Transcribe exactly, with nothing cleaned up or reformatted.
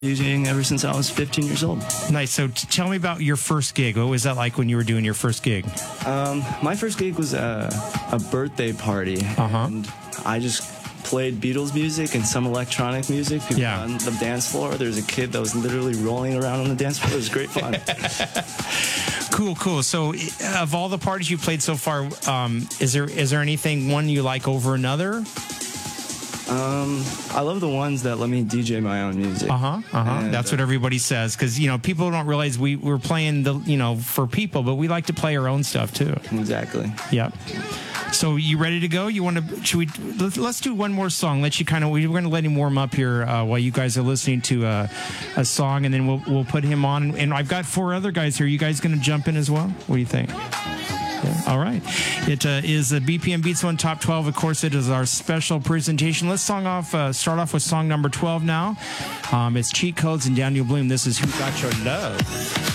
DJing ever since I was fifteen years old. Nice. So t- tell me about your first gig. What was that like when you were doing your first gig? Um, my first gig was a, a birthday party. Uh-huh. And I just played Beatles music and some electronic music. People Yeah. on the dance floor. There was a kid that was literally rolling around on the dance floor. It was great fun. Cool, cool. So, uh, of all the parties you've played so far, um, is there is there anything one you like over another? Um, I love the ones that let me D J my own music. Uh huh. Uh huh. And, That's uh, what everybody says, because you know people don't realize we we're playing the you know for people, but we like to play our own stuff too. Exactly. Yep. So you ready to go? You want to? Should we? Let's, let's do one more song. Let you kind of. We're going to let him warm up here uh, while you guys are listening to a, a song, and then we'll we'll put him on. And I've got four other guys here. You guys going to jump in as well? What do you think? Yeah. All right. It uh, is the B P M Beats One Top twelve. Of course, it is our special presentation. Let's song off. Uh, start off with song number twelve now. Um, it's Cheat Codes and Daniel Bloom. This is Who Got Your Love.